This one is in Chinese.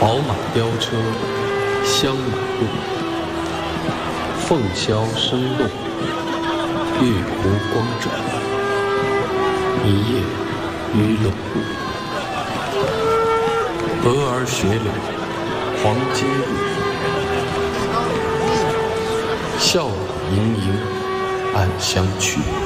宝马雕车香马路，凤箫声动，玉壶光转，一夜鱼龙舞。蛾儿雪柳黄金路，笑语盈盈暗香去。